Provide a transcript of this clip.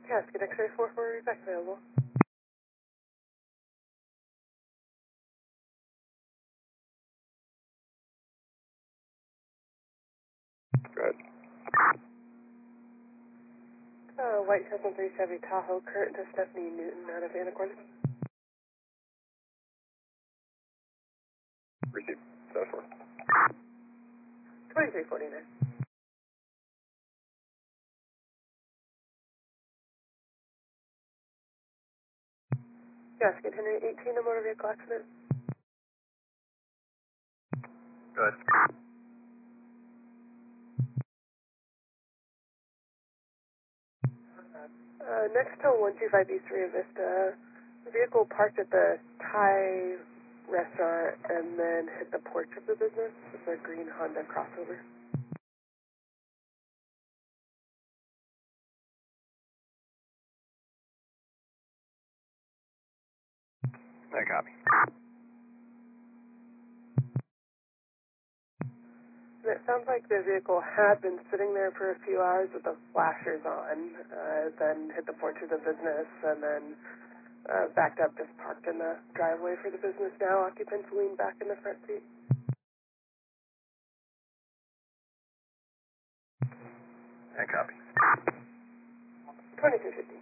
Casket X-ray 44, back available. Go ahead. White 713 Chevy Tahoe, current to Stephanie Newton out of Anacorn. Receive. 7-4. 2349. Gasket Henry 18, a motor vehicle accident. Go ahead. Next to 125 East Rio Vista, vehicle parked at the Thai restaurant and then hit the porch of the business. It's a green Honda crossover. I copy. And it sounds like the vehicle had been sitting there for a few hours with the flashers on, then hit the porch of the business, and then backed up, just parked in the driveway for the business now. Occupants lean back in the front seat. I copy. 2250.